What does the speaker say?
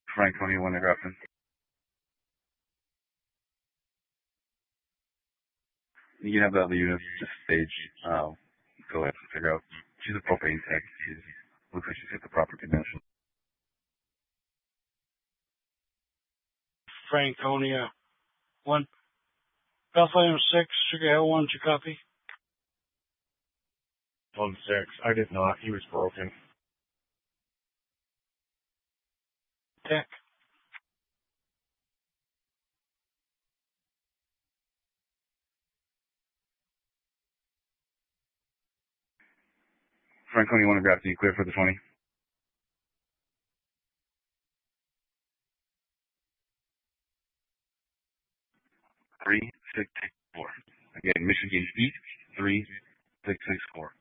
Franconia, one to Grafton. You can have the other units just stage. Go ahead and figure out. She's a propane tech. Looks like she's hit the proper dimension. Franconia 1. Bethlehem 6, Sugar Hill 1, to copy. 1-6. I did not. He was broken. Tech. Franconia, one to Grafton. You clear for the 20? 3, 6, 4. Again, Michigan East, 3, 6, 4.